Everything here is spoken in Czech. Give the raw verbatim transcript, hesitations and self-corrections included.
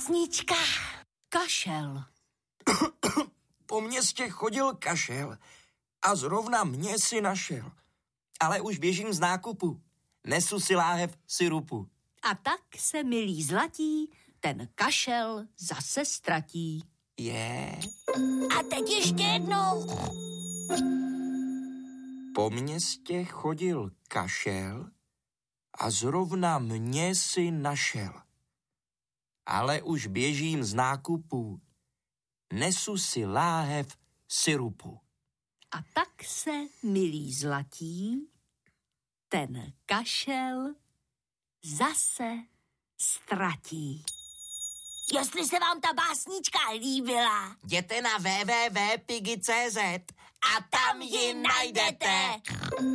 básnička. Kašel. Po městě chodil kašel a zrovna mě si našel. Ale už běžím z nákupu. Nesu si láhev syrupu. A tak se, milí zlatí, ten kašel zase ztratí. Je. A teď ještě jednou. Po městě chodil kašel a zrovna mě si našel. Ale už běžím z nákupu. Nesu si láhev syrupu. A tak se, milí zlatí, ten kašel zase ztratí. Jestli se vám ta básnička líbila, Jděte na w w w tečka pigi tečka c z a tam ji najdete.